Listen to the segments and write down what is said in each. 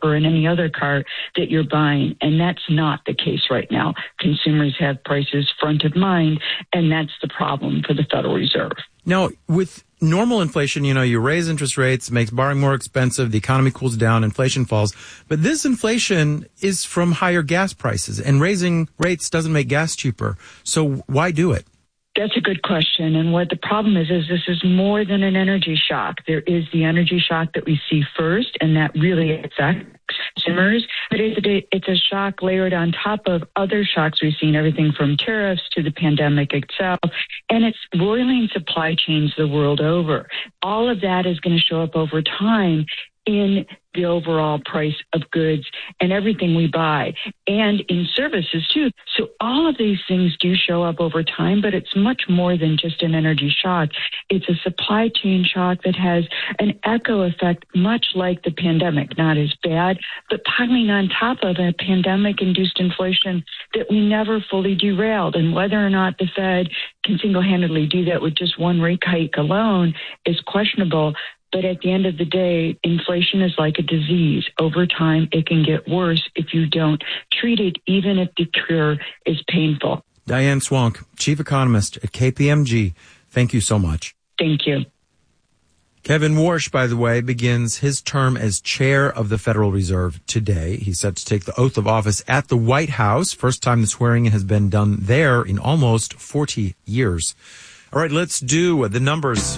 or in any other car that you're buying. And that's not the case right now. Consumers have prices front of mind, and that's the problem for the Federal Reserve. Now, with normal inflation, you raise interest rates, makes borrowing more expensive, the economy cools down, inflation falls. But this inflation is from higher gas prices, and raising rates doesn't make gas cheaper. So why do it? That's a good question. And what the problem is this is more than an energy shock. There is the energy shock that we see first, and that really affects consumers. But it's a shock layered on top of other shocks we've seen, everything from tariffs to the pandemic itself. And it's roiling supply chains the world over. All of that is going to show up over time in the overall price of goods and everything we buy, and in services too. So all of these things do show up over time, but it's much more than just an energy shock. It's a supply chain shock that has an echo effect, much like the pandemic, not as bad, but piling on top of a pandemic-induced inflation that we never fully derailed. And whether or not the Fed can single-handedly do that with just one rate hike alone is questionable. But at the end of the day, inflation is like a disease. Over time, it can get worse if you don't treat it, even if the cure is painful. Diane Swonk, Chief Economist at KPMG, thank you so much. Thank you. Kevin Warsh, by the way, begins his term as chair of the Federal Reserve today. He's set to take the oath of office at the White House. First time the swearing has been done there in almost 40 years. All right, let's do the numbers.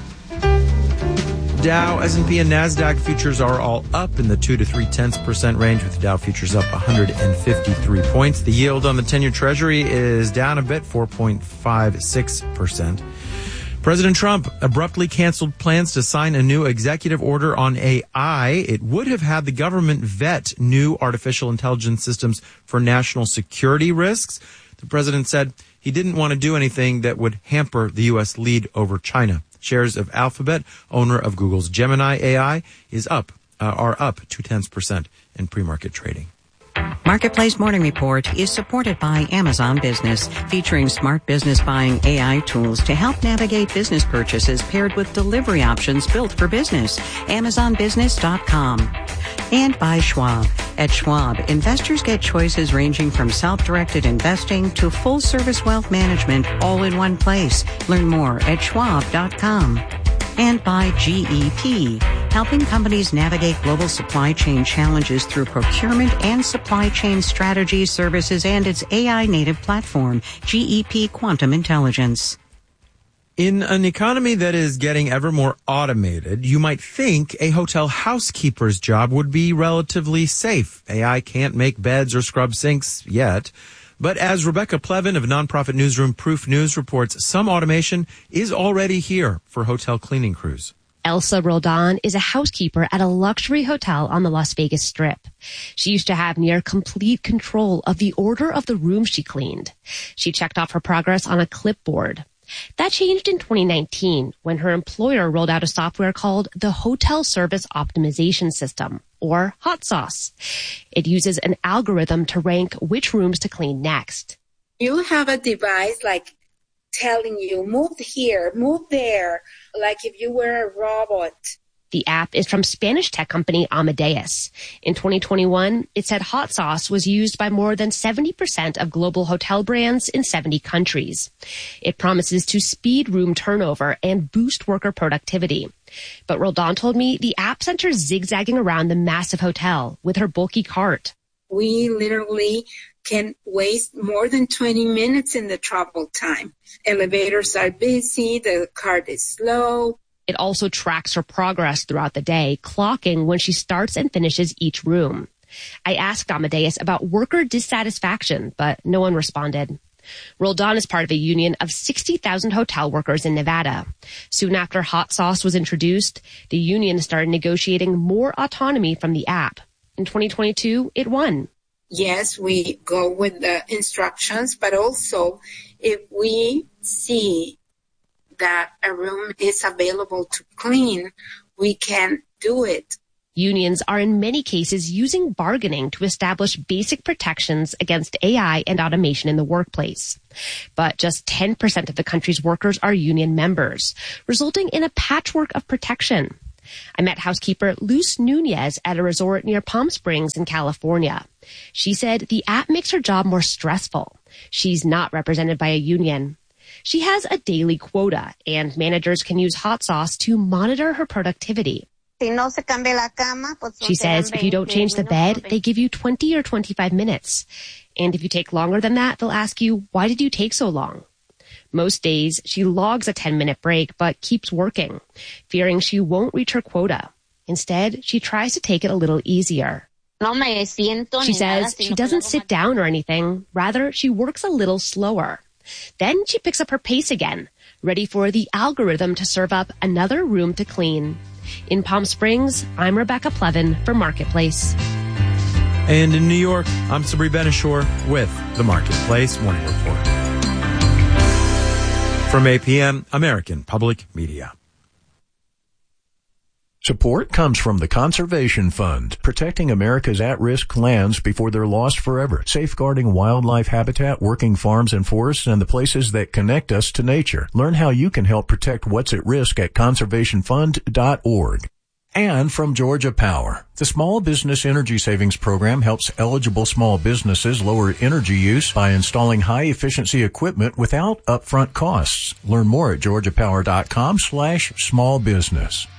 Dow, S&P, and NASDAQ futures are all up in the 2 to 0.3% range, with the Dow futures up 153 points. The yield on the 10-year Treasury is down a bit, 4.56%. President Trump abruptly canceled plans to sign a new executive order on AI. It would have had the government vet new artificial intelligence systems for national security risks. The president said he didn't want to do anything that would hamper the U.S. lead over China. Shares of Alphabet, owner of Google's Gemini AI, are up 0.2% in pre-market trading. Marketplace Morning Report is supported by Amazon Business, featuring smart business buying AI tools to help navigate business purchases paired with delivery options built for business. AmazonBusiness.com. And by Schwab. At Schwab, investors get choices ranging from self-directed investing to full-service wealth management all in one place. Learn more at Schwab.com. And by GEP, helping companies navigate global supply chain challenges through procurement and supply chain strategy services and its AI-native platform, GEP Quantum Intelligence. In an economy that is getting ever more automated, you might think a hotel housekeeper's job would be relatively safe. AI can't make beds or scrub sinks yet. But as Rebecca Plevin of nonprofit newsroom Proof News reports, some automation is already here for hotel cleaning crews. Elsa Roldan is a housekeeper at a luxury hotel on the Las Vegas Strip. She used to have near complete control of the order of the room she cleaned. She checked off her progress on a clipboard. That changed in 2019 when her employer rolled out a software called the Hotel Service Optimization System, or Hot Sauce. It uses an algorithm to rank which rooms to clean next. You have a device like telling you, move here, move there, like if you were a robot. The app is from Spanish tech company Amadeus. In 2021, it said Hot Sauce was used by more than 70% of global hotel brands in 70 countries. It promises to speed room turnover and boost worker productivity. But Roldan told me the app sent her zigzagging around the massive hotel with her bulky cart. We literally can waste more than 20 minutes in the travel time. Elevators are busy, the cart is slow. It also tracks her progress throughout the day, clocking when she starts and finishes each room. I asked Amadeus about worker dissatisfaction, but no one responded. Roldan is part of a union of 60,000 hotel workers in Nevada. Soon after Hot Sauce was introduced, the union started negotiating more autonomy from the app. In 2022, it won. Yes, we go with the instructions, but also if we see that a room is available to clean, we can do it. Unions are in many cases using bargaining to establish basic protections against AI and automation in the workplace. But just 10% of the country's workers are union members, resulting in a patchwork of protection. I met housekeeper Luz Nunez at a resort near Palm Springs in California. She said the app makes her job more stressful. She's not represented by a union. She has a daily quota, and managers can use Hot Sauce to monitor her productivity. She says if you don't change the bed, they give you 20 or 25 minutes. And if you take longer than that, they'll ask you, why did you take so long? Most days, she logs a 10-minute break, but keeps working, fearing she won't reach her quota. Instead, she tries to take it a little easier. She says she doesn't sit down or anything. Rather, she works a little slower. Then she picks up her pace again, ready for the algorithm to serve up another room to clean. In Palm Springs, I'm Rebecca Plevin for Marketplace. And in New York, I'm Sabri Benishore with the Marketplace Morning Report. From APM, American Public Media. Support comes from the Conservation Fund, protecting America's at-risk lands before they're lost forever, safeguarding wildlife habitat, working farms and forests, and the places that connect us to nature. Learn how you can help protect what's at risk at conservationfund.org. And from Georgia Power, the Small Business Energy Savings Program helps eligible small businesses lower energy use by installing high-efficiency equipment without upfront costs. Learn more at georgiapower.com/smallbusiness.